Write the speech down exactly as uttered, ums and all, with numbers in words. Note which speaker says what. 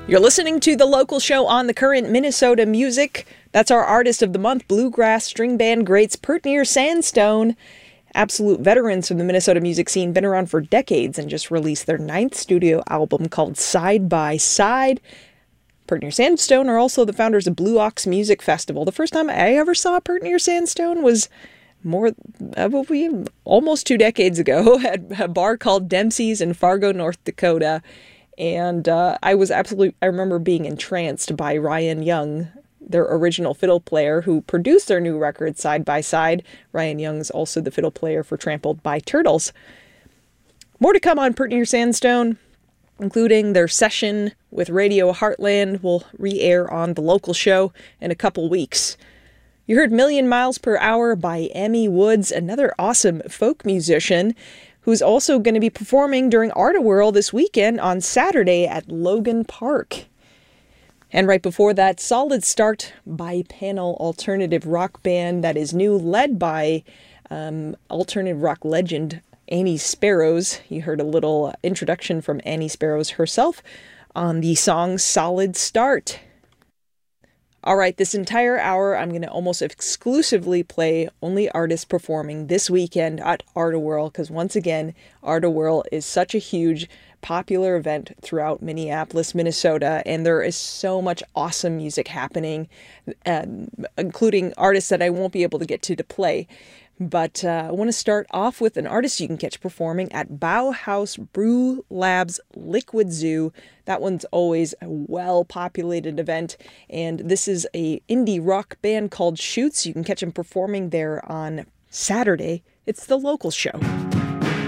Speaker 1: You're listening to the local show on the Current Minnesota Music. That's our artist of the month, bluegrass string band greats Pert-Near Sandstone. Absolute veterans from the Minnesota music scene, been around for decades and just released their ninth studio album called Side by Side. Pert-Near Sandstone are also the founders of Blue Ox Music Festival. The first time I ever saw Pert-Near Sandstone was more, probably almost two decades ago at a bar called Dempsey's in Fargo, North Dakota. And uh, I was absolutely, I remember being entranced by Ryan Young, their original fiddle player who produced their new record Side by Side. Ryan Young's also the fiddle player for Trampled by Turtles. More to come on Pert-Near Sandstone, including their session with Radio Heartland will re-air on the local show in a couple weeks. You heard Million Miles Per Hour by Emmy Woods, another awesome folk musician who's also going to be performing during Art-A-Whirl this weekend on Saturday at Logan Park. And right before that, Solid Start by Panel alternative rock band that is new, led by um, alternative rock legend Annie Sparrows. You heard a little introduction from Annie Sparrows herself on the song Solid Start. All right, this entire hour, I'm going to almost exclusively play only artists performing this weekend at Art-A-Whirl, because once again, Art-A-Whirl is such a huge, popular event throughout Minneapolis, Minnesota, and there is so much awesome music happening, uh, including artists that I won't be able to get to to play. But uh, I want to start off with an artist you can catch performing at Bauhaus Brew Labs Liquid Zoo. That one's always a well-populated event, and this is a indie rock band called Shoots. You can catch them performing there on Saturday. It's the local show.